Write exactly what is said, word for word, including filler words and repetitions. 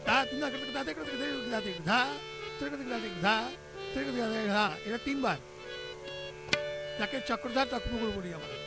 ধা ধা ধা ধা ধা ধা ধা, এটা তিনবার, যাকে চক্রধার তক্রপুকুর বলি আমরা।